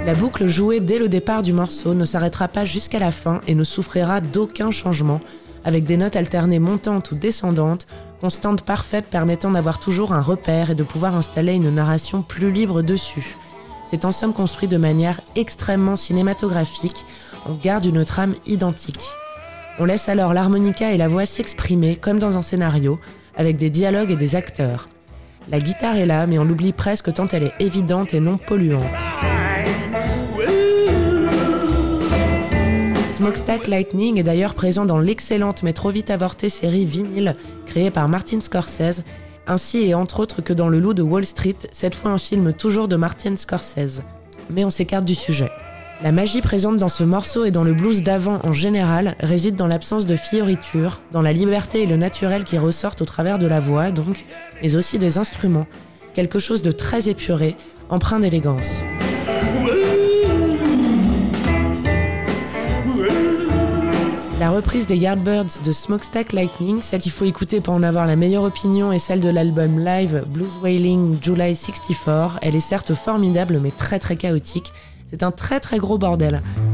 La boucle jouée dès le départ du morceau ne s'arrêtera pas jusqu'à la fin et ne souffrira d'aucun changement, avec des notes alternées montantes ou descendantes, constantes parfaites permettant d'avoir toujours un repère et de pouvoir installer une narration plus libre dessus. C'est en somme construit de manière extrêmement cinématographique, on garde une trame identique. On laisse alors l'harmonica et la voix s'exprimer comme dans un scénario, avec des dialogues et des acteurs. La guitare est là, mais on l'oublie presque tant elle est évidente et non polluante. Smokestack Lightning est d'ailleurs présent dans l'excellente mais trop vite avortée série Vinyl, créée par Martin Scorsese, ainsi et entre autres que dans Le Loup de Wall Street, cette fois un film toujours de Martin Scorsese. Mais on s'écarte du sujet. La magie présente dans ce morceau et dans le blues d'avant en général réside dans l'absence de fioritures, dans la liberté et le naturel qui ressortent au travers de la voix donc, mais aussi des instruments, quelque chose de très épuré, empreint d'élégance. La reprise des Yardbirds de Smokestack Lightning, celle qu'il faut écouter pour en avoir la meilleure opinion, est celle de l'album live Blues Wailing July 64. Elle est certes formidable mais très très chaotique. C'est un très très gros bordel.